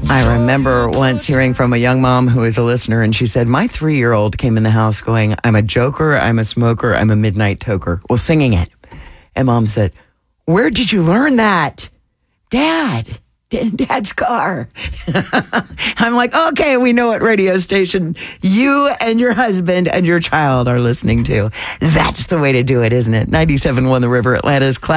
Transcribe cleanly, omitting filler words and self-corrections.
I remember once hearing from a young mom who is a listener, and she said, my 3-year-old came in the house going, I'm a joker, I'm a smoker, I'm a midnight toker. Well, singing it. And Mom said, where did you learn that? Dad's car. I'm like, okay, we know what radio station you and your husband and your child are listening to. That's the way to do it, isn't it? 97.1 The River, Atlanta's